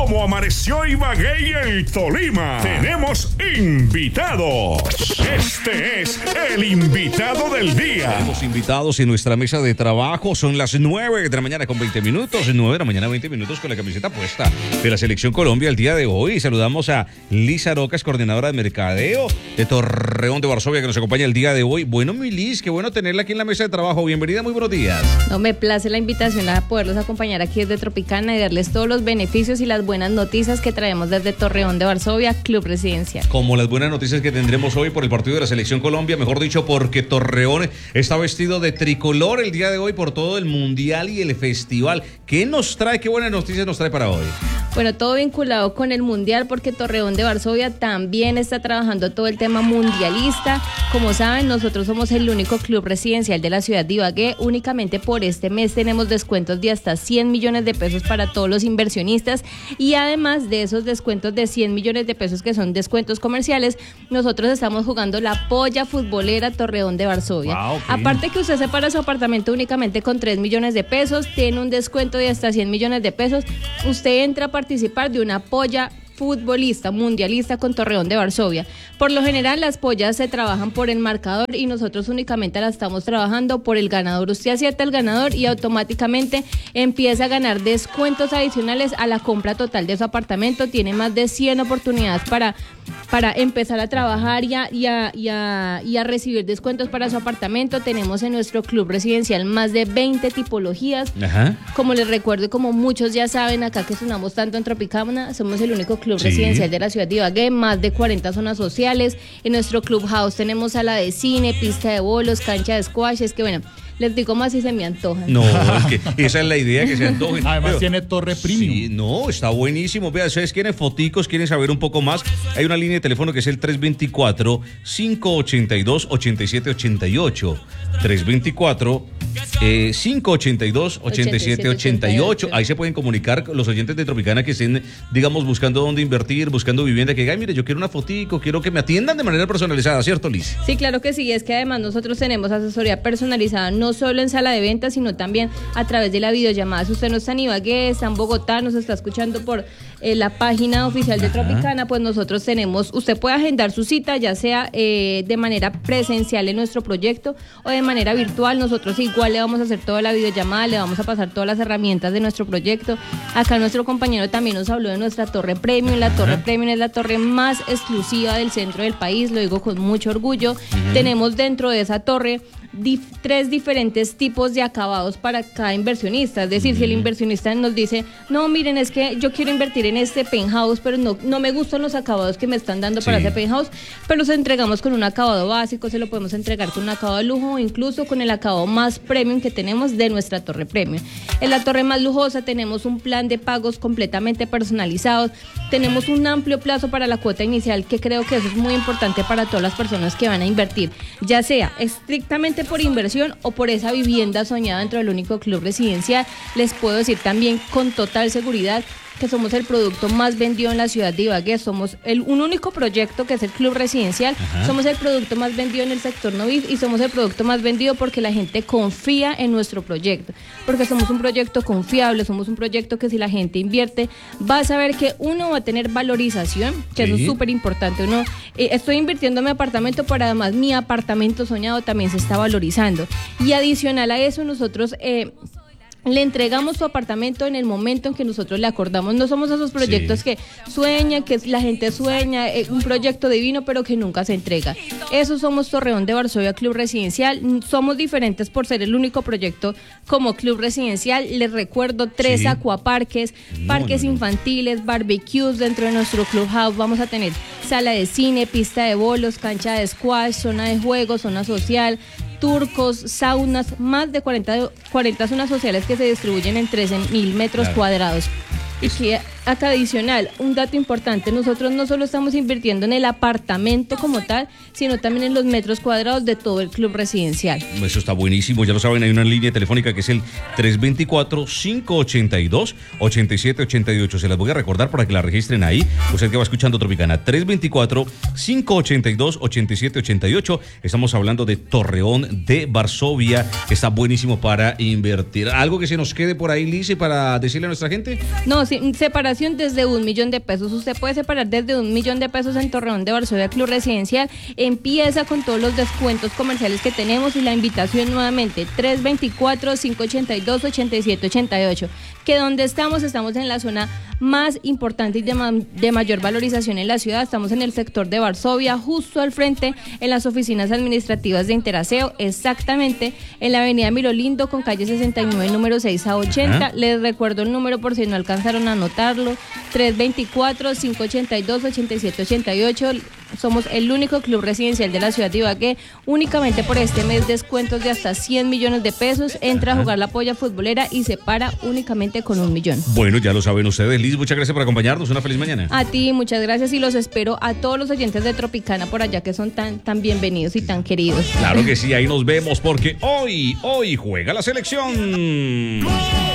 ¿Cómo amaneció Ibagué y el Tolima? Tenemos invitados. Este es el invitado del día. Tenemos invitados en nuestra mesa de trabajo. Son las 9 de la mañana con 20 minutos. 9 de la mañana, 20 minutos con la camiseta puesta de la Selección Colombia el día de hoy. Saludamos a Liz Arocas, coordinadora de mercadeo de Torreón de Varsovia, que nos acompaña el día de hoy. Bueno, mi Liz, qué bueno tenerla aquí en la mesa de trabajo. Bienvenida, muy buenos días. No, me place la invitación a poderlos acompañar aquí desde Tropicana y darles todos los beneficios y las buenas noticias que traemos desde Torreón de Varsovia, Club Residencial. Como las buenas noticias que tendremos hoy por el partido de la Selección Colombia, mejor dicho, porque Torreón está vestido de tricolor el día de hoy por todo el Mundial y el Festival. ¿Qué nos trae? ¿Qué buenas noticias nos trae para hoy? Bueno, todo vinculado con el Mundial, porque Torreón de Varsovia también está trabajando todo el tema mundialista. Como saben, nosotros somos el único club residencial de la ciudad de Ibagué. Únicamente por este mes tenemos descuentos de hasta 100 millones de pesos para todos los inversionistas, y además de esos descuentos de 100 millones de pesos que son descuentos comerciales, nosotros estamos jugando la polla futbolera Torreón de Varsovia. Wow, okay. Aparte que usted separa su apartamento únicamente con 3 millones de pesos, tiene un descuento de hasta 100 millones de pesos. Usted entra a participar de una polla futbolista mundialista con Torreón de Varsovia. Por lo general las pollas se trabajan por el marcador y nosotros únicamente la estamos trabajando por el ganador. Usted acierta el ganador y automáticamente empieza a ganar descuentos adicionales a la compra total de su apartamento. Tiene más de 100 oportunidades para empezar a trabajar y a recibir descuentos para su apartamento. Tenemos en nuestro club residencial más de 20 tipologías. Ajá. Como les recuerdo, como muchos ya saben, acá que sonamos tanto en Tropicana, somos el único club residencial de la ciudad de Ibagué, más de 40 zonas sociales. En nuestro clubhouse tenemos sala de cine, pista de bolos, cancha de squash. Es que bueno, les digo más si se me antojan. No, es que esa es la idea, que se antojen. Además pero tiene torre premium. Sí, no, está buenísimo. Vea, ustedes quieren foticos, quieren saber un poco más. Hay una línea de teléfono que es el 324-582-8788. 324-582-8788. Ahí se pueden comunicar los oyentes de Tropicana que estén, digamos, buscando dónde invertir, buscando vivienda, que, ay, mire, yo quiero una fotico, quiero que me atiendan de manera personalizada, ¿cierto, Liz? Sí, claro que sí. Es que además nosotros tenemos asesoría personalizada, no solo en sala de ventas, sino también a través de la videollamada. Si usted no está en Ibagué, está en Bogotá, nos está escuchando por la página oficial de Tropicana, pues nosotros tenemos, usted puede agendar su cita, ya sea de manera presencial en nuestro proyecto o de manera virtual. Nosotros igual le vamos a hacer toda la videollamada, le vamos a pasar todas las herramientas de nuestro proyecto. Acá nuestro compañero también nos habló de nuestra torre premium. La torre premium es la torre más exclusiva del centro del país, lo digo con mucho orgullo. Tenemos dentro de esa torre 3 diferentes tipos de acabados para cada inversionista. Es decir, si el inversionista nos dice, no, miren, es que yo quiero invertir en este penthouse, pero no me gustan los acabados que me están dando para ese penthouse, pero los entregamos con un acabado básico, se lo podemos entregar con un acabado de lujo o incluso con el acabado más premium que tenemos de nuestra torre premium. En la torre más lujosa tenemos un plan de pagos completamente personalizados, tenemos un amplio plazo para la cuota inicial, que creo que eso es muy importante para todas las personas que van a invertir, ya sea estrictamente por inversión o por esa vivienda soñada dentro del único club residencial. Les puedo decir también con total seguridad que somos el producto más vendido en la ciudad de Ibagué. Somos un único proyecto que es el club residencial. Somos el producto más vendido en el sector Novis y somos el producto más vendido porque la gente confía en nuestro proyecto, porque somos un proyecto confiable, somos un proyecto que si la gente invierte va a saber que uno va a tener valorización, que eso es súper importante. Uno, estoy invirtiendo en mi apartamento, pero además mi apartamento soñado también se está valorizando, y adicional a eso nosotros le entregamos su apartamento en el momento en que nosotros le acordamos. No somos esos proyectos que sueñan, que la gente sueña, un proyecto divino, pero que nunca se entrega. Eso somos Torreón de Varsovia Club Residencial. Somos diferentes por ser el único proyecto como club residencial. Les recuerdo 3 acuaparques, parques infantiles, barbecues dentro de nuestro clubhouse. Vamos a tener sala de cine, pista de bolos, cancha de squash, zona de juegos, zona social, turcos, saunas, más de 40 zonas sociales que se distribuyen en 13.000 metros cuadrados. Y que acá adicional, un dato importante, nosotros no solo estamos invirtiendo en el apartamento como tal, sino también en los metros cuadrados de todo el club residencial. Eso está buenísimo, ya lo saben, hay una línea telefónica que es el 324-582-8788. Se las voy a recordar para que la registren ahí, usted que va escuchando Tropicana, 324-582-8788. Estamos hablando de Torreón de Varsovia, está buenísimo para invertir. ¿Algo que se nos quede por ahí, Lice, para decirle a nuestra gente? No, sí, separación separación desde 1 millón de pesos. Usted puede separar desde 1 millón de pesos en Torreón de Varsovia Club Residencial. Empieza con todos los descuentos comerciales que tenemos y la invitación nuevamente 324-582-8788. Que donde estamos en la zona más importante y de mayor valorización en la ciudad. Estamos en el sector de Varsovia, justo al frente en las oficinas administrativas de Interaseo, exactamente en la avenida Mirolindo con calle 69, número 6 a 80. Les recuerdo el número por si no alcanzaron a anotarlo, 324-582-8788. Somos el único club residencial de la ciudad de Ibagué. Únicamente por este mes descuentos de hasta 100 millones de pesos. Entra a jugar la polla futbolera y se para únicamente con 1 millón. Bueno, ya lo saben ustedes. Liz, muchas gracias por acompañarnos. Una feliz mañana. A ti, muchas gracias y los espero a todos los oyentes de Tropicana por allá que son tan bienvenidos y tan queridos. Claro que sí, ahí nos vemos porque hoy juega la selección.